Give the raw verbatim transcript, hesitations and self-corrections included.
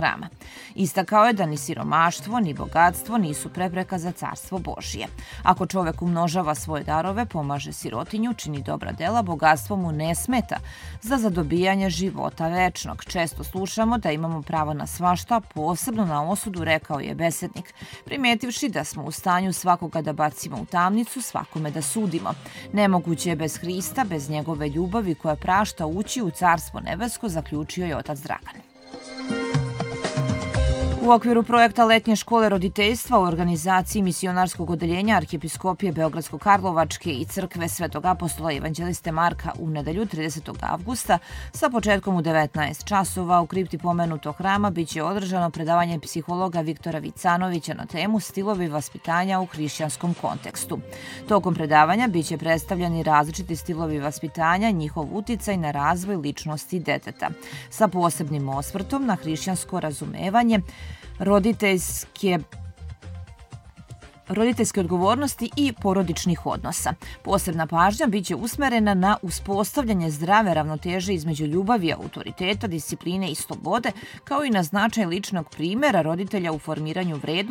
hrama. Istakao je da ni siromaštvo, ni bogatstvo nisu prepreka za carstvo Božije. Ako čovek umnožava svoje darove, pomaže sirotinju, čini dobra dela, bogatstvo mu ne smeta za zadobijanje života večnog. Često slušamo da imamo pravo na svašta, posebno na osudu, rekao je besednik, primetivši da smo u stanju svakoga da bacimo u tamnicu, svakome da sudimo. Nemoguće je bez Hrista, bez njegove ljubavi koja prašta, ući u carstvo nebesko, zaključio je otac Dragan. U okviru projekta Letnje škole roditeljstva u organizaciji misionarskog odeljenja Arhijepiskopije Beogradsko-Karlovačke i crkve Svetog apostola i evanđeliste Marka u nedelju tridesetog avgusta sa početkom u devetnaest časova u kripti pomenutog hrama biće održano predavanje psihologa Viktora Vicanovića na temu stilovi vaspitanja u hrišćanskom kontekstu. Tokom predavanja biće predstavljeni različiti stilovi vaspitanja, njihov uticaj na razvoj ličnosti deteta, sa posebnim osvrtom na hrišćansko razumevanje roditeljske roditeljske odgovornosti i porodičnih odnosa. Posebna pažnja biće usmerena na uspostavljanje zdrave ravnoteže između ljubavi, autoriteta, discipline i slobode, kao i na značaj ličnog primera roditelja u formiranju vrednosti